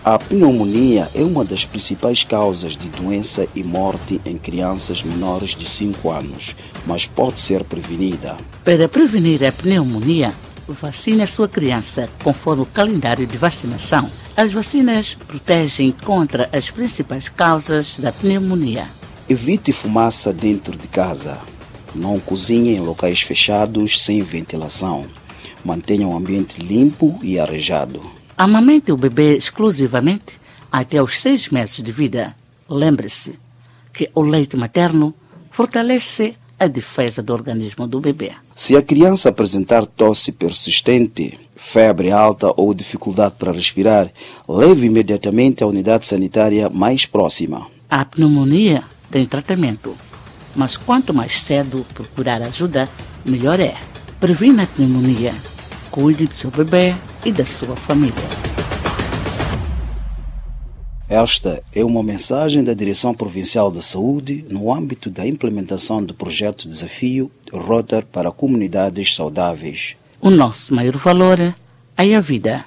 A pneumonia é uma das principais causas de doença e morte em crianças menores de 5 anos, mas pode ser prevenida. Para prevenir a pneumonia, vacine a sua criança conforme o calendário de vacinação. As vacinas protegem contra as principais causas da pneumonia. Evite fumaça dentro de casa. Não cozinhe em locais fechados sem ventilação. Mantenha o ambiente limpo e arejado. Amamente o bebê exclusivamente até os 6 meses de vida. Lembre-se que o leite materno fortalece a defesa do organismo do bebê. Se a criança apresentar tosse persistente, febre alta ou dificuldade para respirar, leve imediatamente à unidade sanitária mais próxima. A pneumonia tem tratamento, mas quanto mais cedo procurar ajuda, melhor é. Previna a pneumonia. Cuide do seu bebê e da sua família. Esta é uma mensagem da Direção Provincial da Saúde no âmbito da implementação do projeto Desafio Rotar para Comunidades Saudáveis. O nosso maior valor é a vida.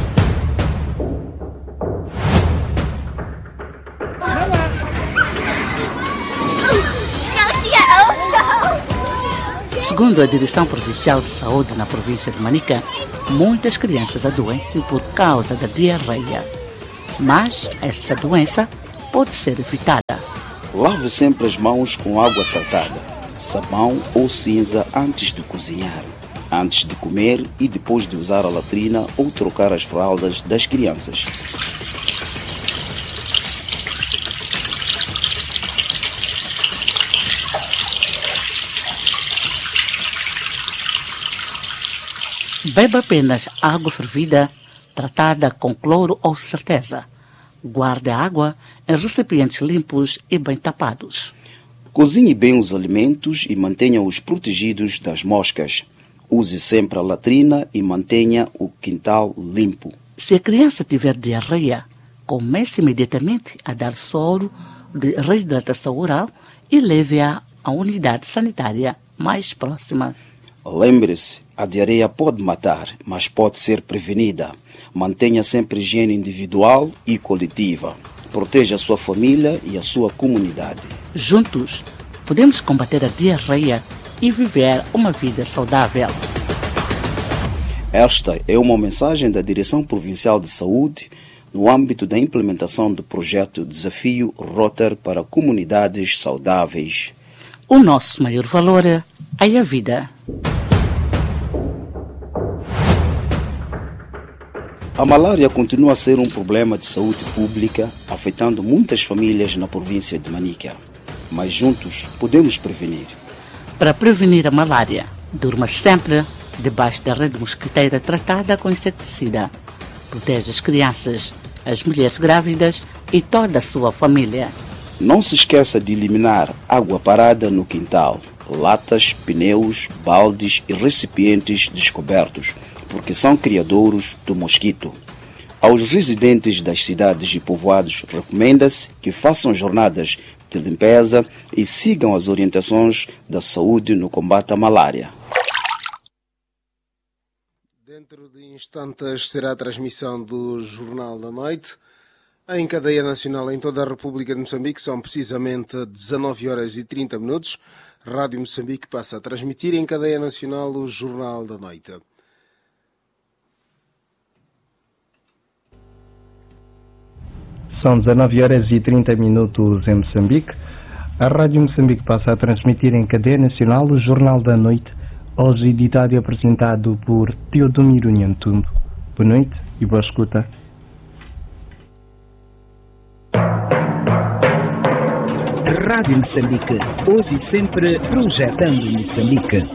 Segundo a Direção Provincial de Saúde na província de Manica, muitas crianças adoecem por causa da diarreia. Mas essa doença pode ser evitada. Lave sempre as mãos com água tratada, sabão ou cinza antes de cozinhar, antes de comer e depois de usar a latrina ou trocar as fraldas das crianças. Beba apenas água fervida tratada com cloro ou certeza. Guarde a água em recipientes limpos e bem tapados. Cozinhe bem os alimentos e mantenha-os protegidos das moscas. Use sempre a latrina e mantenha o quintal limpo. Se a criança tiver diarreia, comece imediatamente a dar soro de reidratação oral e leve-a à unidade sanitária mais próxima. Lembre-se, a diarreia pode matar, mas pode ser prevenida. Mantenha sempre a higiene individual e coletiva. Proteja a sua família e a sua comunidade. Juntos, podemos combater a diarreia e viver uma vida saudável. Esta é uma mensagem da Direção Provincial de Saúde no âmbito da implementação do projeto Desafio Rotar para Comunidades Saudáveis. O nosso maior valor é a vida. A malária continua a ser um problema de saúde pública, afetando muitas famílias na província de Manica. Mas juntos podemos prevenir. Para prevenir a malária, durma sempre debaixo da rede mosquiteira tratada com inseticida. Protege as crianças, as mulheres grávidas e toda a sua família. Não se esqueça de eliminar água parada no quintal, latas, pneus, baldes e recipientes descobertos, porque são criadouros do mosquito. Aos residentes das cidades e povoados, recomenda-se que façam jornadas de limpeza e sigam as orientações da saúde no combate à malária. Dentro de instantes será a transmissão do Jornal da Noite. Em cadeia nacional em toda a República de Moçambique são precisamente 19 horas e 30 minutos. Rádio Moçambique passa a transmitir em cadeia nacional o Jornal da Noite. São 19 horas e 30 minutos em Moçambique. A Rádio Moçambique passa a transmitir em cadeia nacional o Jornal da Noite, hoje editado e apresentado por Teodomiro Nhantundo. Boa noite e boa escuta. Rádio Moçambique, hoje e sempre projetando Moçambique.